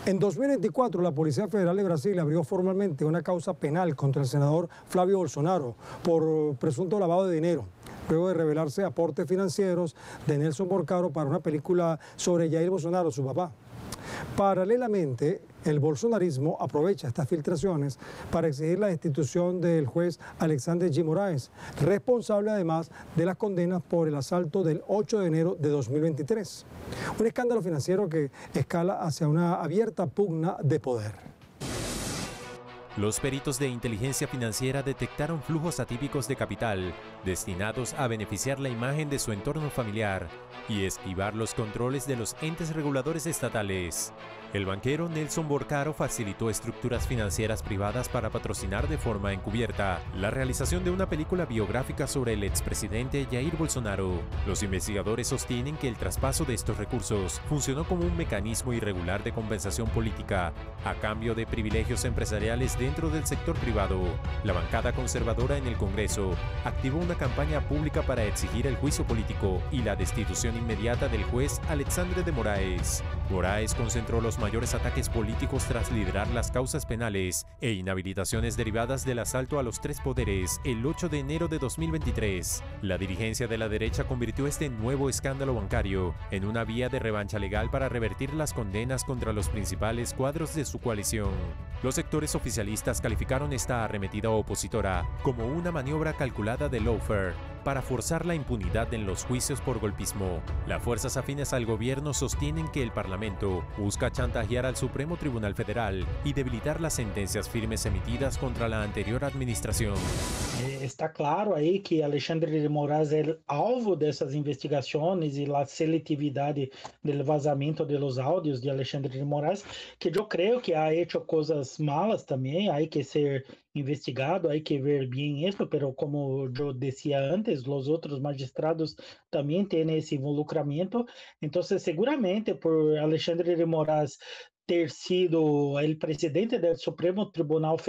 En 2024, la Policía Federal de Brasil abrió formalmente una causa penal contra el senador Flavio Bolsonaro por presunto lavado de dinero, luego de revelarse aportes financieros de Nelson Borcaro para una película sobre Jair Bolsonaro, su papá. Paralelamente, el bolsonarismo aprovecha estas filtraciones para exigir la destitución del juez Alexandre de Moraes, responsable además de las condenas por el asalto del 8 de enero de 2023. Un escándalo financiero que escala hacia una abierta pugna de poder. Los peritos de inteligencia financiera detectaron flujos atípicos de capital destinados a beneficiar la imagen de su entorno familiar y esquivar los controles de los entes reguladores estatales. El banquero Nelson Borcaro facilitó estructuras financieras privadas para patrocinar de forma encubierta la realización de una película biográfica sobre el expresidente Jair Bolsonaro. Los investigadores sostienen que el traspaso de estos recursos funcionó como un mecanismo irregular de compensación política a cambio de privilegios empresariales dentro del sector privado. La bancada conservadora en el Congreso activó una campaña pública para exigir el juicio político y la destitución inmediata del juez Alexandre de Moraes. Moraes concentró los mayores ataques políticos tras liderar las causas penales e inhabilitaciones derivadas del asalto a los tres poderes el 8 de enero de 2023. La dirigencia de la derecha convirtió este nuevo escándalo bancario en una vía de revancha legal para revertir las condenas contra los principales cuadros de su coalición. Los sectores oficialistas calificaron esta arremetida opositora como una maniobra calculada de lawfare para forzar la impunidad en los juicios por golpismo. Las fuerzas afines al gobierno sostienen que el Parlamento busca chantajear al Supremo Tribunal Federal y debilitar las sentencias firmes emitidas contra la anterior administración. Está claro aí que Alexandre de Moraes é alvo dessas investigações e a seletividade do vazamento dos áudios de Alexandre de Moraes, que eu creio que ha hecho coisas malas também, há que ser investigado, há que ver bem isso, pero como eu dizia antes, os outros magistrados também têm esse involucramento, então seguramente por Alexandre de Moraes ter sido o presidente do Supremo Tribunal